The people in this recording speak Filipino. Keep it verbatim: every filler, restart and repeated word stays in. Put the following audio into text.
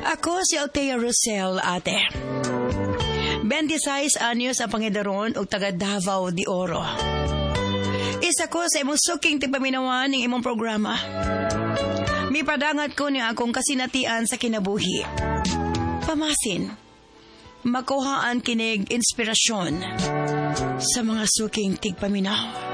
Ako si Althea Rosel, ate. twenty-six anyos ang pangidaron og taga Davao de Oro. Isa ko sa imong suking tigpaminawan ng imong programa. Mipadangat ko niya akong kasinatian sa kinabuhi. Pamasin, makuhaan kinig inspirasyon sa mga suking tigpaminaw.